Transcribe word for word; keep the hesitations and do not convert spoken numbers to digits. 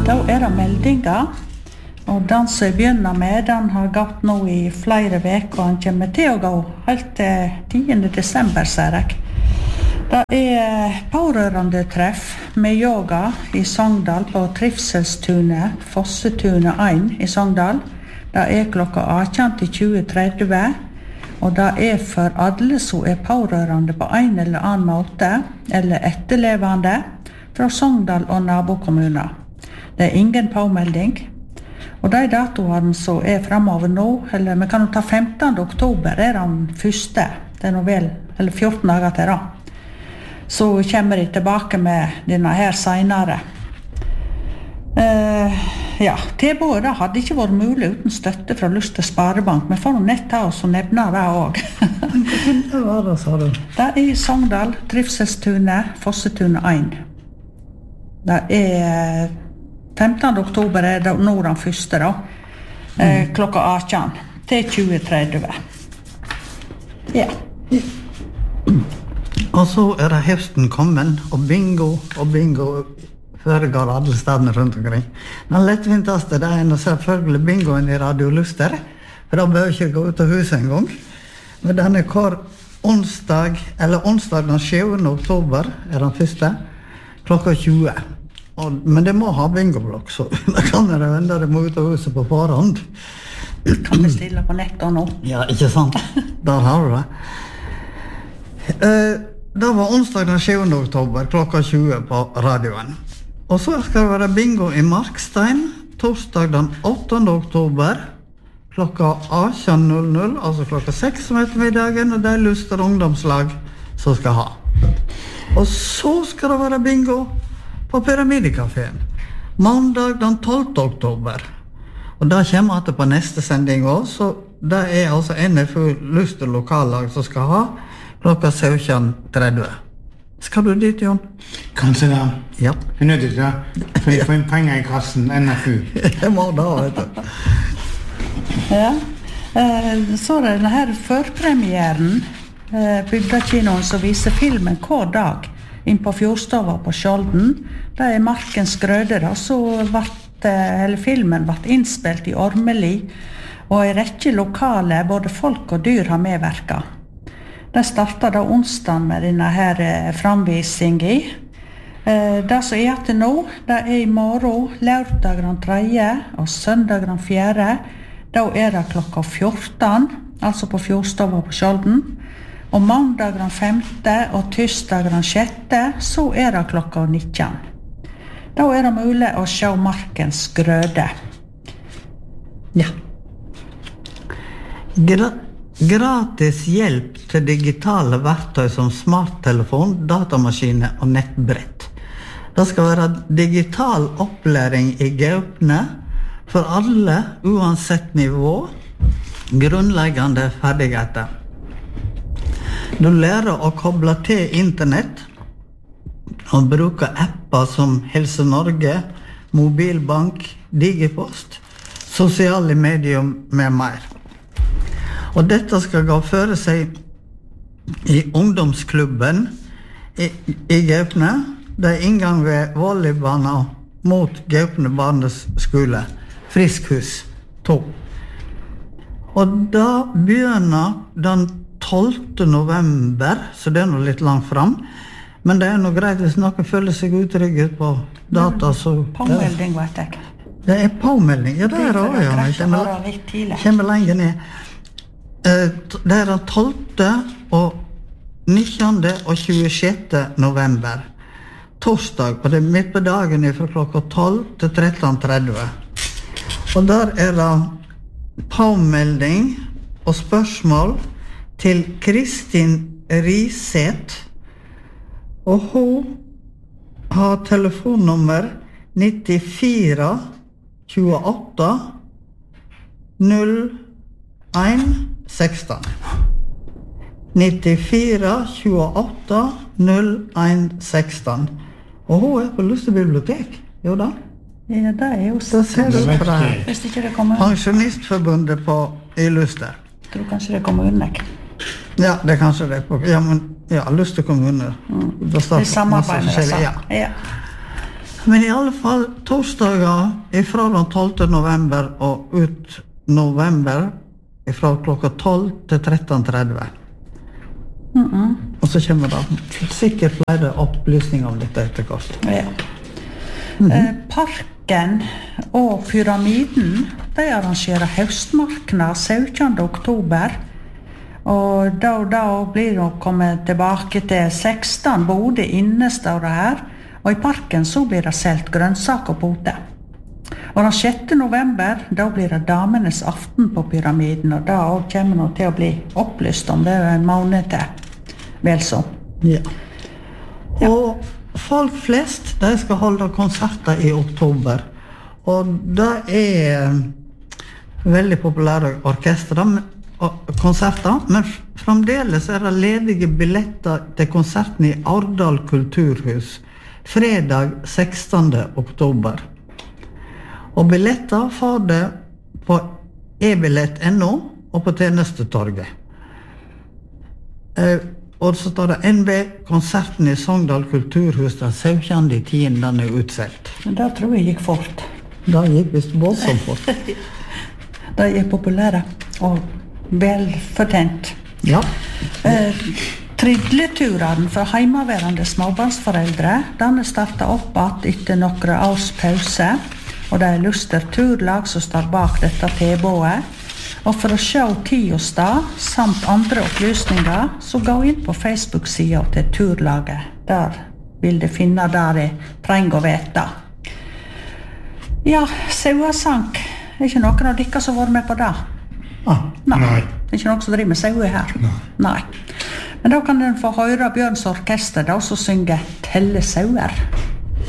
Da er det meldinger, og den som jeg begynner med, den har gått nå i flere veker, og han kommer til å gå helt til tiende desember, ser jeg. Det er pårørende treff med yoga i Sogndal på Trivselstunet, Fossetunet en i Sogndal. Det er klokka atten til tjue tretti, og det er for alle som er pårørende på en eller annen måte, eller etterlevende, fra Sogndal og nabokommuner. Det er ingen påmelding. Og de datoene som er fremover nå, eller vi kan jo ta femtende oktober, er den første. Det er nå vel, eller fjorten dager til da. Så kommer de tilbake med denne her senere. Uh, ja, tilbudet hadde ikke vært mulig uten støtte fra Luster Sparebank, men får nett ta oss og nevne det også. Hva var det, sa du? Det er i Sogndal, Trivselstunet, Fossetunet en. Det er femtende oktober er det nå den første da, eh, klokka atten til tjue tretti. Ja. Og så er det høsten kommet, og bingo og bingo foregår alle stedene rundt omkring. Den lettvinteste det er selvfølgelig bingoen i Radio Luster, for da bør jeg ikke gå ut av huset en gang. Men den er hver onsdag, eller onsdag den sjuende oktober er den første, klokka tjue. Og, men det må ha bingoblokk, så da kan jeg vende det mot huset på forhånd. Kan bestille på nettet nå. Ja, ikke sant? Der har du det. Eh, det var onsdag den sjuende oktober, klokka tjue på radioen. Og så skal det være bingo i Markstein, torsdag den åttende oktober, klokka atten null null, altså klokka seks om ettermiddagen, og det er Luster ungdomslag som skal ha. Og så skal det være bingo på Pyramidekaféen, mandag den tolvte oktober. Og da kommer jeg på neste sending også, så det er altså N F U Luster lokallag som skal ha klokka sytten tretti. Skal du dit, Jon? Kanskje da. Ja. Jeg er nødt til det, for jeg får en penger i kassen, N F U. Jeg må da, vet du. Ja, så er det denne her førpremieren, Bygdakinoen som viser filmen hver dag, inn på Fjordstova på Skjolden. Det er Markens Grøde, da, så vart, eller filmen ble innspilt i Ormeli, og i rekke lokale, både folk og dyr har medverket. Det startet da onsdagen med denne her framvisingen. Det som er til nå, det er i morgen, lørdag den tredje og søndag den fjerde. Da er det klokka fjorten, altså på Fjordstova på Skjolden. Og mandag den femte og tirsdag den sjette, så er det klokka nitten. Da er det mulig å se Markens Grøde. Ja. Gra gratis hjelp til digitale verktøy som smarttelefon, datamaskiner og nettbrett. Det skal være digital opplæring i Gaupne for alle, uansett nivå, grunnleggende ferdigheter. Du lærer å koble til internett og bruke apper som Helse Norge, Mobilbank, Digipost, sosiale medier med mer. Og dette skal gå føre seg i ungdomsklubben i, i Gaupne. Det er inngang ved volleybanen mot Gaupne barneskole, Friskhus to. Og da begynner den tolvte november, så det er nå litt langt frem. Men det er nå greit hvis noen føler seg utrygget på data, så... Påmelding, vet jeg. Det er påmelding, ja, det er det også, ja. Jeg kommer, kommer lenger ned. Det er den tolvte og nittende og tjuesjette november. Torsdag, og det er midt på dagen fra klokka tolv til tretten tretti. Og der er det påmelding og spørsmål til Kristin Riseth, og hun har telefonnummer nittifire tjueåtte null en seksten. nittifire tjueåtte null en seksten. Og hun er på Luster bibliotek, jo da? Ja, det er jo så. Det ser du fra Hvis ikke det kommer... Pensjonistforbundet på i Luster. Jeg tror kanskje det kommer unnek. Ja, det er kanskje det. Ja, men ja, Luster kommune. Mm. Det er samarbeid med det, ja. ja. Men i alle fall, torsdager ifra den tolvte november og ut november ifra klokka tolv til tretten tretti. Mm -mm. Og så kommer det sikkert flere opplysninger om dette etter hvert. Ja. Mm-hmm. eh, Parken og Pyramiden, de arrangerer høstmarknad syttende oktober. Og da og da blir det å komme tilbake til seksten Bodø inne, står det her. Og i parken så blir det selt grønnsak og pote. Og den sjette november, da blir det damenes aften på Pyramiden, og da også kommer det til å bli opplyst om det en måned til. Vel så. Ja. Og folk flest, de skal holde konserter i oktober. Og det er veldig populære orkestre og konserter, men fremdeles er det ledige billetter til konserten i Ardal kulturhus fredag sekstende oktober. Og billetter får det på e-billett punktum no og på tjenestetorget. Eh, og så står det N B, konserten i Sogndal kulturhus den syttende tiende den er utselt. Men da tror jeg gikk fort. Da gikk visst voldsomt fort. De er populære og velfortjent. Ja. Eh, Tridleturen for heimaværende småbarnsforeldre, den er startet opp at etter noen års pause, og det er Luster Turlag som står bak dette tilbudet. Og for å se tid og sted, samt andre opplysninger, så gå inn på Facebook-siden til Turlaget. Der vil de finne der de trenger å vite. Ja, sauesank. Er ikke noen av dere som har vært med på det? Ah, Nei. Nei. Det er ikke noen som driver med saue her. Nei. Nei. Men da kan den få høre Bjørns orkester da, som synger Telle sauer.